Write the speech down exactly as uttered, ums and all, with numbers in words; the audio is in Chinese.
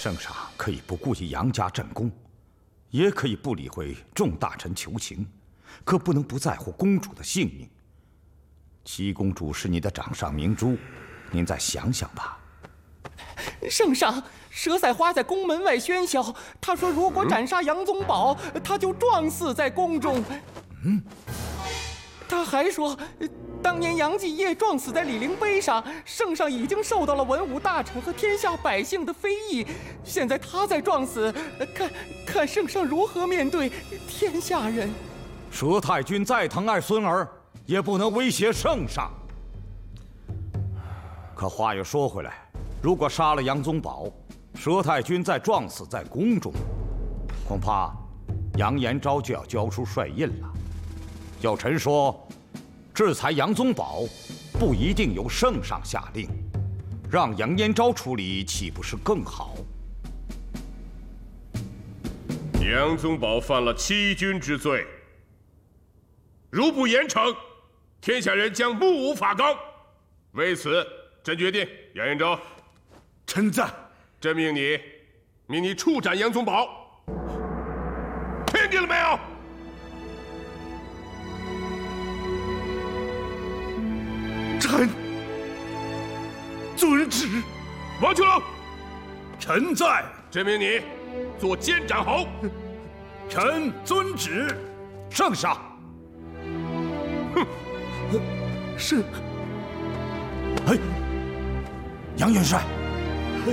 圣上可以不顾及杨家战功，也可以不理会众大臣求情，可不能不在乎公主的性命。七公主是你的掌上明珠，您再想想吧。 圣上，佘赛花在宫门外喧嚣，他说如果斩杀杨宗保，嗯、他就撞死在宫中。嗯，他还说，当年杨继业撞死在李陵碑上，圣上已经受到了文武大臣和天下百姓的非议，现在他再撞死，看看圣上如何面对天下人。 佘太君再疼爱孙儿，也不能威胁圣上。可话又说回来，如果杀了杨宗保，佘太君再撞死在宫中，恐怕杨延昭就要交出帅印了。要臣说，制裁杨宗保不一定由圣上下令，让杨延昭处理岂不是更好？ 杨宗保犯了欺君之罪，如不严惩，天下人将目无法纲。为此，朕决定，杨延昭， 臣在。 朕命你，命你处斩杨宗保，听见了没有？ 臣遵旨。 王秋龙， 臣在。 朕命你做监斩侯。 臣遵旨。 圣上。 哼， 是。 哎，杨元帅。